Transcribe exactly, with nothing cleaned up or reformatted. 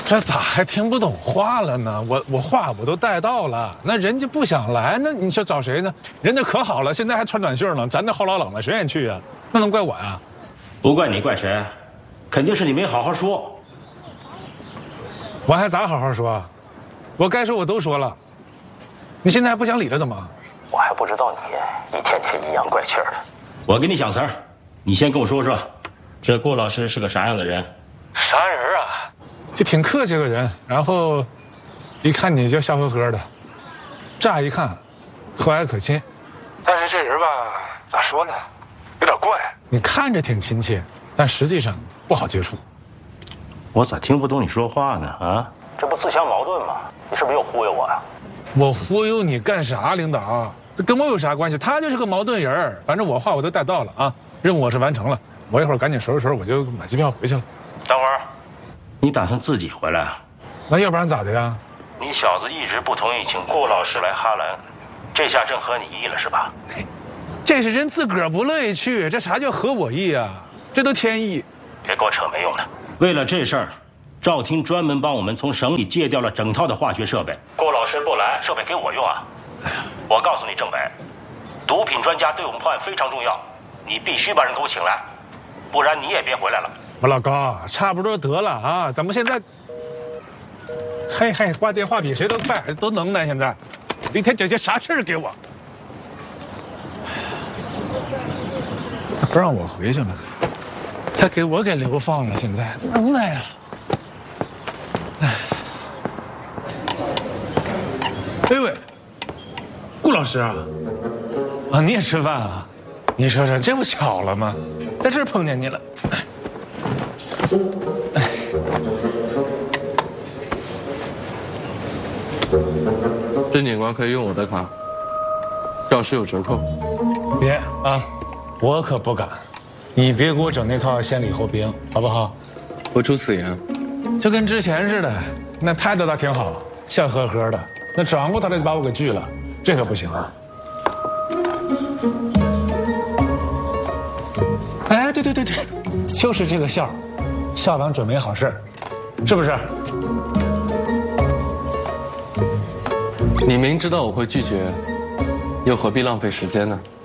这咋还听不懂话了呢？我我话我都带到了，那人家不想来，那你说找谁呢？人家可好了，现在还穿短袖呢，咱这后老冷了，谁愿意去啊？那能怪我呀？ 不怪你，怪谁？肯定是你没好好说。 我还咋好好说？我该说我都说了。你现在还不想理他怎么？ 我还不知道你一天天阴阳怪气的。我给你想词儿，你先跟我说说，这郭老师是个啥样的人？ 啥人啊？就挺客气个人，然后一看你就笑呵呵的，乍一看和蔼可亲，但是这人吧，咋说呢，有点怪。你看着挺亲切，但实际上不好接触。 我咋听不懂你说话呢？啊，这不自相矛盾吗？你是不是又忽悠我啊？ 我忽悠你干啥，领导？这跟我有啥关系？他就是个矛盾人，反正我话我都带到了啊，任务我是完成了，我一会儿赶紧收拾收拾，我就买机票回去了。等会儿。你打算自己回来啊？ 那要不然咋的呀？ 你小子一直不同意请郭老师来哈兰，这下正合你意了是吧？ 嘿，这是人自个儿不乐意去，这啥叫合我意啊？这都天意。 别给我扯没用的。为了这事儿，赵厅专门帮我们从省里借调了整套的化学设备。郭老师不来，设备给我用啊！我告诉你，政委，毒品专家对我们破案非常重要，你必须把人给我请来，不然你也别回来了。 我老高，差不多得了啊！咱们现在，嘿嘿，挂电话比谁都快，都能耐。现在，一天整些啥事儿给我？不让我回去了，还给我给流放了，现在能耐呀！哎，哎喂，顾老师啊，啊你也吃饭啊？你说说，这不巧了吗？在这儿碰见你了。 甄警官可以用我的卡，教师有折扣。 别啊，我可不敢，你别给我整那套先礼后兵，好不好？ 不出此言。 就跟之前似的，那态度倒挺好，笑呵呵的，那转过头来就把我给拒了，这可不行啊！哎，对对对对，就是这个笑，笑完准没好事，是不是？ 你明知道我会拒绝，又何必浪费时间呢？